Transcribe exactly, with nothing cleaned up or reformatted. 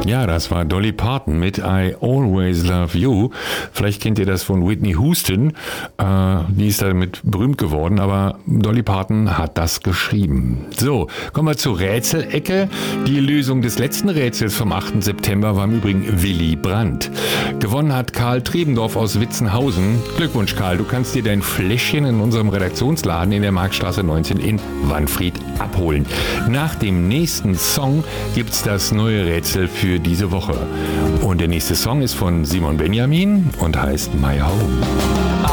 Ja, das war Dolly Parton mit I Always Love You. Vielleicht kennt ihr das von Whitney Houston. Äh, die ist damit berühmt geworden, aber Dolly Parton hat das geschrieben. So, kommen wir zur Rätselecke. Die Lösung des letzten Rätsels vom achten September war im Übrigen Willy Brandt. Gewonnen hat Karl Trebendorf aus Witzenhausen. Glückwunsch, Karl. Du kannst dir dein Fläschchen in unserem Redaktionsladen in der Marktstraße neunzehn in Wanfried abholen. Nach dem nächsten Song gibt's das neue Rätsel für diese Woche. Und der nächste Song ist von Simon Benjamin und heißt My Home.